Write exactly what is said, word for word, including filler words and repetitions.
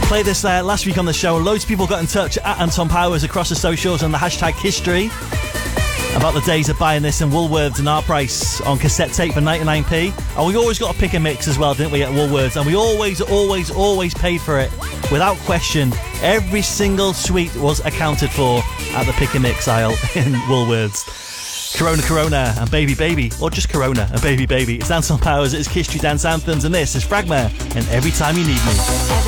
Played this uh, last week on the show. Loads of people got in touch at Anton Powers across the socials and the hashtag history about the days of buying this in Woolworths and our price on cassette tape for ninety-nine p. And we always got to pick a mix as well, didn't we, at Woolworths? And we always, always, always paid for it without question. Every single sweet was accounted for at the pick a mix aisle in Woolworths. Corona Corona and Baby Baby, or just Corona and Baby Baby. It's Anton Powers, it's History Dance Anthems, and this is Fragma and Every Time You Need Me.